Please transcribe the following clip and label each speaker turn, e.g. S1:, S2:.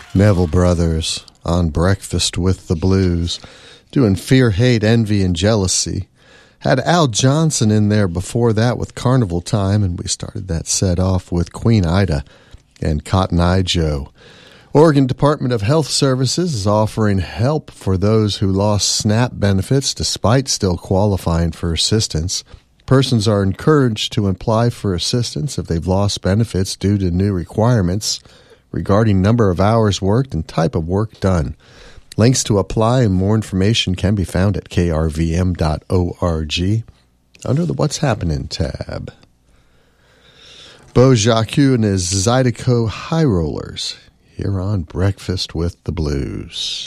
S1: Neville Brothers on Breakfast with the Blues, doing Fear, Hate, Envy, and Jealousy. Had Al Johnson in there before that with Carnival Time, and we started that set off with Queen Ida and Cotton Eye Joe. Oregon Department of Health Services is offering help for those who lost SNAP benefits despite still qualifying for assistance. Persons are encouraged to apply for assistance if they've lost benefits due to new requirements regarding number of hours worked and type of work done. Links to apply and more information can be found at krvm.org under the What's Happening tab. Beau Jacques and his Zydeco High Rollers here on Breakfast with the Blues.